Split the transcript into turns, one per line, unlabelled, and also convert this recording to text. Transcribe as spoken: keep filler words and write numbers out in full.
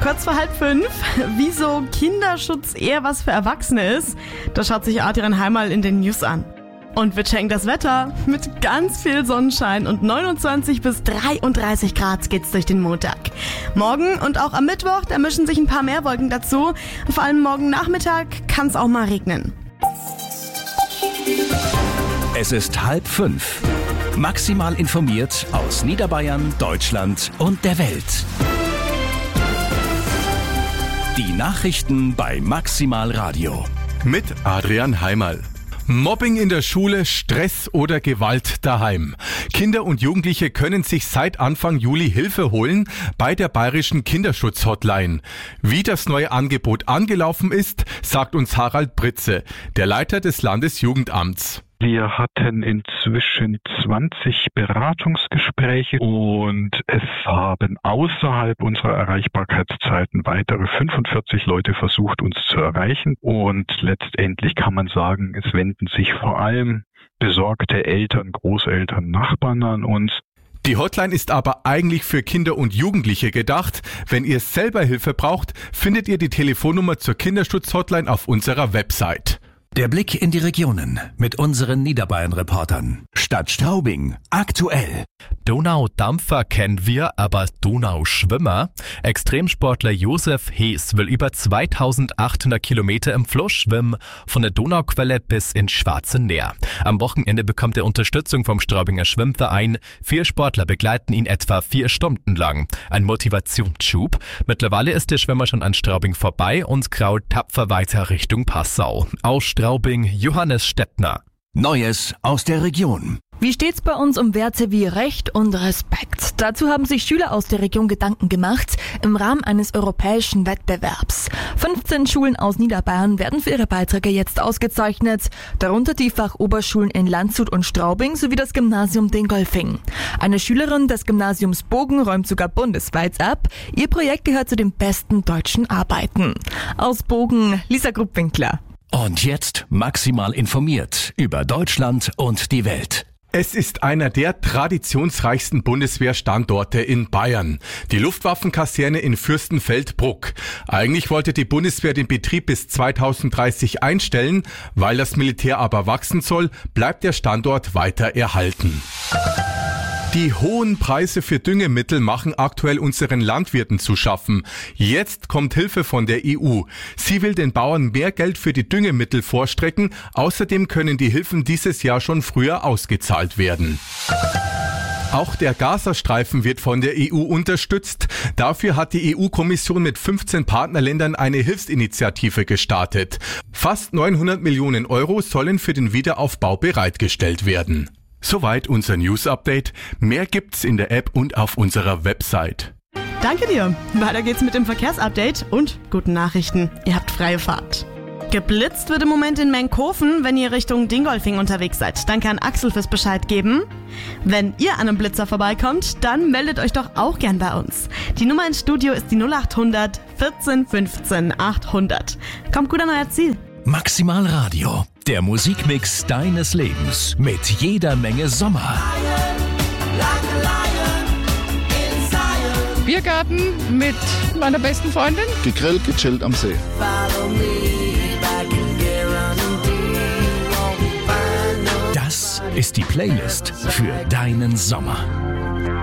Kurz vor halb fünf, wieso Kinderschutz eher was für Erwachsene ist, das schaut sich Adrian Heimal in den News an. Und wir checken das Wetter. Mit ganz viel Sonnenschein und neunundzwanzig bis dreiunddreißig Grad geht's durch den Montag. Morgen und auch am Mittwoch, da mischen sich ein paar mehr Wolken dazu. Und vor allem morgen Nachmittag kann es auch mal regnen.
Es ist halb fünf. Maximal informiert aus Niederbayern, Deutschland und der Welt. Die Nachrichten bei Maximal Radio.
Mit Adrian Heimal. Mobbing in der Schule, Stress oder Gewalt daheim. Kinder und Jugendliche können sich seit Anfang Juli Hilfe holen bei der Bayerischen Kinderschutz-Hotline. Wie das neue Angebot angelaufen ist, sagt uns Harald Britze, der Leiter des Landesjugendamts.
Wir hatten inzwischen zwanzig Beratungsgespräche und es haben außerhalb unserer Erreichbarkeitszeiten weitere fünfundvierzig Leute versucht, uns zu erreichen. Und letztendlich kann man sagen, es wenden sich vor allem besorgte Eltern, Großeltern, Nachbarn an uns.
Die Hotline ist aber eigentlich für Kinder und Jugendliche gedacht. Wenn ihr selber Hilfe braucht, findet ihr die Telefonnummer zur Kinderschutz-Hotline auf unserer Website.
Der Blick in die Regionen mit unseren Niederbayern-Reportern. Stadt Straubing, aktuell.
Donaudampfer kennen wir, aber Donauschwimmer? Extremsportler Josef Hees will über zweitausendachthundert Kilometer im Fluss schwimmen, von der Donauquelle bis ins Schwarze Meer. Am Wochenende bekommt er Unterstützung vom Straubinger Schwimmverein. Vier Sportler begleiten ihn etwa vier Stunden lang. Ein Motivationsschub. Mittlerweile ist der Schwimmer schon an Straubing vorbei und krault tapfer weiter Richtung Passau. Aus Straubing, Johannes Stettner.
Neues aus der Region.
Wie steht's bei uns um Werte wie Recht und Respekt? Dazu haben sich Schüler aus der Region Gedanken gemacht im Rahmen eines europäischen Wettbewerbs. fünfzehn Schulen aus Niederbayern werden für ihre Beiträge jetzt ausgezeichnet, darunter die Fachoberschulen in Landshut und Straubing sowie das Gymnasium Dingolfing. Eine Schülerin des Gymnasiums Bogen räumt sogar bundesweit ab. Ihr Projekt gehört zu den besten deutschen Arbeiten. Aus Bogen, Lisa Gruppwinkler.
Und jetzt maximal informiert über Deutschland und die Welt.
Es ist einer der traditionsreichsten Bundeswehrstandorte in Bayern, die Luftwaffenkaserne in Fürstenfeldbruck. Eigentlich wollte die Bundeswehr den Betrieb bis zweitausenddreißig einstellen, weil das Militär aber wachsen soll, bleibt der Standort weiter erhalten. Die hohen Preise für Düngemittel machen aktuell unseren Landwirten zu schaffen. Jetzt kommt Hilfe von der E U. Sie will den Bauern mehr Geld für die Düngemittel vorstrecken. Außerdem können die Hilfen dieses Jahr schon früher ausgezahlt werden. Auch der Gazastreifen wird von der E U unterstützt. Dafür hat die E U-Kommission mit fünfzehn Partnerländern eine Hilfsinitiative gestartet. Fast neunhundert Millionen Euro sollen für den Wiederaufbau bereitgestellt werden. Soweit unser News-Update. Mehr gibt's in der App und auf unserer Website.
Danke dir. Weiter geht's mit dem Verkehrsupdate und guten Nachrichten. Ihr habt freie Fahrt. Geblitzt wird im Moment in Menkhofen, wenn ihr Richtung Dingolfing unterwegs seid. Dann kann Axel fürs Bescheid geben. Wenn ihr an einem Blitzer vorbeikommt, dann meldet euch doch auch gern bei uns. Die Nummer ins Studio ist die null acht hundert vierzehn fünfzehn achthundert. Kommt gut an euer Ziel.
Maximal Radio, der Musikmix deines Lebens mit jeder Menge Sommer.
Biergarten mit meiner besten Freundin.
Gegrillt, gechillt am See.
Das ist die Playlist für deinen Sommer.